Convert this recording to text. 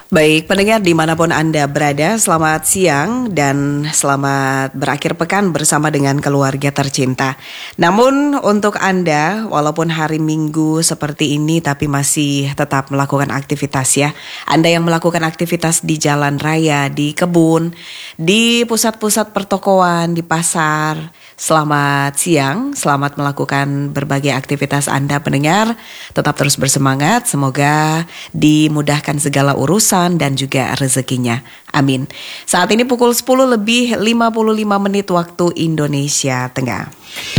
Baik, pendengar dimanapun Anda berada, selamat siang dan selamat berakhir pekan bersama dengan keluarga tercinta. Namun untuk Anda, walaupun hari Minggu seperti ini tapi masih tetap melakukan aktivitas ya. Anda yang melakukan aktivitas di jalan raya, di kebun, di pusat-pusat pertokoan, di pasar. Selamat siang, selamat melakukan berbagai aktivitas Anda pendengar. Tetap terus bersemangat, semoga dimudahkan segala urusan dan juga rezekinya. Amin. Saat ini pukul 10 lebih 55 menit waktu Indonesia Tengah.